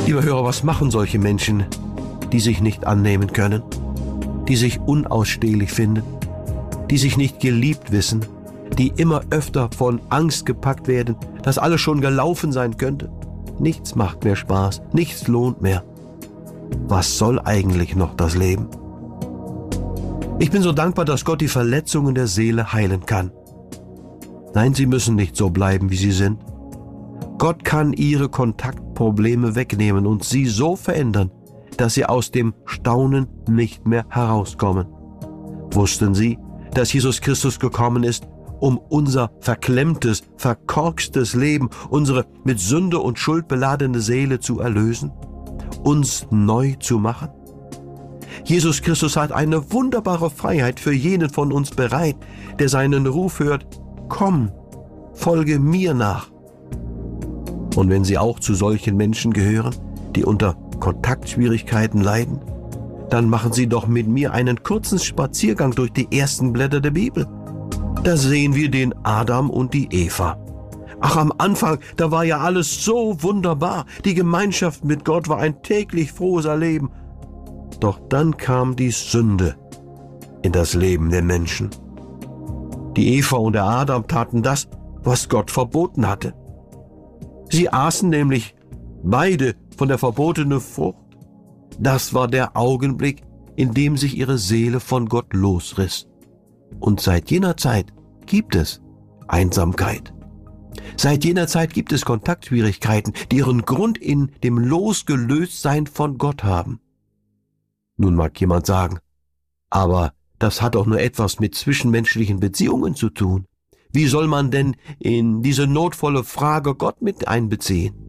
Lieber Hörer, was machen solche Menschen, die sich nicht annehmen können, die sich unausstehlich finden, die sich nicht geliebt wissen, die immer öfter von Angst gepackt werden, dass alles schon gelaufen sein könnte? Nichts macht mehr Spaß, nichts lohnt mehr. Was soll eigentlich noch das Leben? Ich bin so dankbar, dass Gott die Verletzungen der Seele heilen kann. Nein, sie müssen nicht so bleiben, wie sie sind. Gott kann ihre Kontaktprobleme wegnehmen und sie so verändern, dass sie aus dem Staunen nicht mehr herauskommen. Wussten Sie, dass Jesus Christus gekommen ist, um unser verklemmtes, verkorkstes Leben, unsere mit Sünde und Schuld beladene Seele zu erlösen, uns neu zu machen? Jesus Christus hat eine wunderbare Freiheit für jeden von uns bereit, der seinen Ruf hört: Komm, folge mir nach. Und wenn Sie auch zu solchen Menschen gehören, die unter Kontaktschwierigkeiten leiden, dann machen Sie doch mit mir einen kurzen Spaziergang durch die ersten Blätter der Bibel. Da sehen wir den Adam und die Eva. Ach, am Anfang, da war ja alles so wunderbar. Die Gemeinschaft mit Gott war ein täglich frohes Erleben. Doch dann kam die Sünde in das Leben der Menschen. Die Eva und der Adam taten das, was Gott verboten hatte. Sie aßen nämlich beide von der verbotenen Frucht. Das war der Augenblick, in dem sich ihre Seele von Gott losriss. Und seit jener Zeit gibt es Einsamkeit. Seit jener Zeit gibt es Kontaktschwierigkeiten, die ihren Grund in dem Losgelöstsein von Gott haben. Nun mag jemand sagen, aber das hat doch nur etwas mit zwischenmenschlichen Beziehungen zu tun. Wie soll man denn in diese notvolle Frage Gott mit einbeziehen?